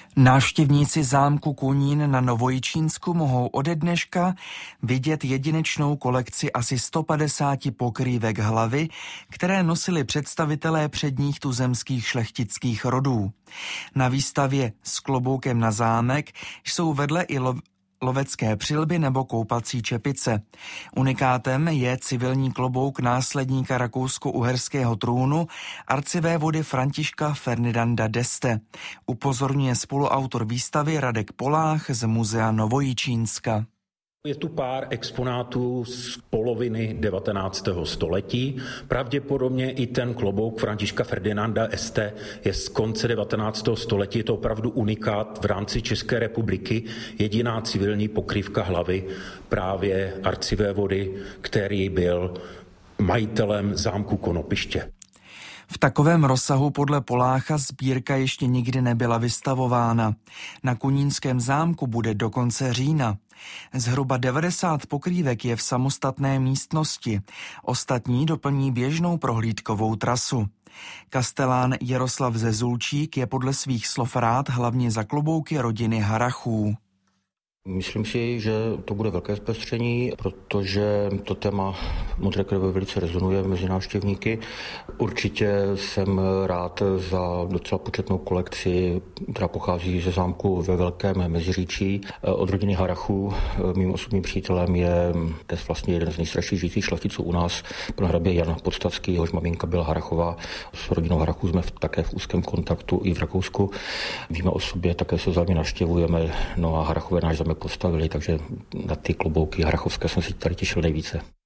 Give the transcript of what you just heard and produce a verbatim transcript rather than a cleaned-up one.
Návštěvníci zámku Kunín na Novojičínsku mohou ode dneška vidět jedinečnou kolekci asi sto padesáti pokrývek hlavy, které nosili představitelé předních tuzemských šlechtických rodů. Na výstavě S kloboukem na zámek jsou vedle i lo- lovecké přilby nebo koupací čepice. Unikátem je civilní klobouk následníka rakousko-uherského trůnu arcivévody Františka Ferdinanda d'Este. Upozorňuje spoluautor výstavy Radek Polách z Muzea Novojičínska. Je tu pár exponátů z poloviny devatenáctého století. Pravděpodobně i ten klobouk Františka Ferdinanda d'Este je z konce devatenáctého století. Je to opravdu unikát v rámci České republiky. Jediná civilní pokrývka hlavy právě arcivévody, který byl majitelem zámku Konopiště. V takovém rozsahu podle Polácha sbírka ještě nikdy nebyla vystavována. Na Kunínském zámku bude do konce října. Zhruba devadesát pokrývek je v samostatné místnosti. Ostatní doplní běžnou prohlídkovou trasu. Kastelán Jaroslav Zezulčík je podle svých slov rád hlavně za klobouky rodiny Harrachů. Myslím si, že to bude velké zpestření, protože to téma modré krve velice rezonuje mezi návštěvníky. Určitě jsem rád za docela početnou kolekci, která pochází ze zámku ve Velkém Meziříčí. Od rodiny Harrachů, mým osobním přítelem je dnes vlastně jeden z nejstarších žijících šlechticů u nás, pan hrabě Jan Podstavský, jehož maminka byla Harrachová. S rodinou Harrachů jsme také v úzkém kontaktu i v Rakousku. Víme o sobě, také se vzájemně navštěvujeme, no a Harrachové náš zámek postavili, takže na ty klobouky harrachovské jsem si tady těšil nejvíce.